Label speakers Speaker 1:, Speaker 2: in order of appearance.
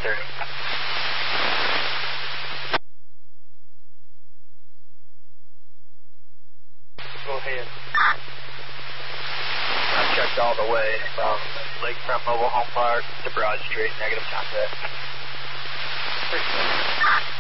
Speaker 1: 1030. Go ahead.
Speaker 2: I've checked all the way from Lakefront Mobile Home Park to Broad Street, negative contact.